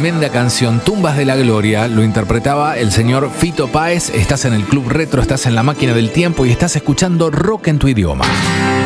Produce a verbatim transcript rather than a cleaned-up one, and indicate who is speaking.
Speaker 1: tremenda canción, Tumbas de la Gloria, lo interpretaba el señor Fito Páez. Estás en el Club Retro, estás en la máquina del tiempo y estás escuchando Rock en tu idioma.